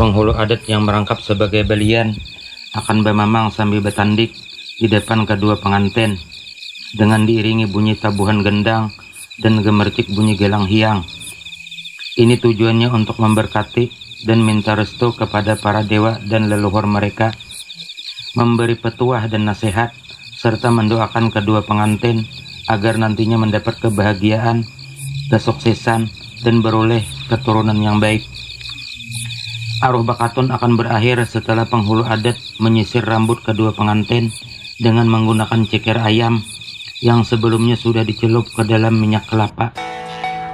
Penghulu adat yang merangkap sebagai balian akan bermamang sambil bertandik di depan kedua pengantin dengan diiringi bunyi tabuhan gendang dan gemercik bunyi gelang hiang. Ini tujuannya untuk memberkati dan minta restu kepada para dewa dan leluhur mereka, memberi petuah dan nasihat, serta mendoakan kedua pengantin agar nantinya mendapat kebahagiaan, kesuksesan, dan beroleh keturunan yang baik. Aruh Bakatun akan berakhir setelah penghulu adat menyisir rambut kedua pengantin dengan menggunakan ceker ayam yang sebelumnya sudah dicelup ke dalam minyak kelapa.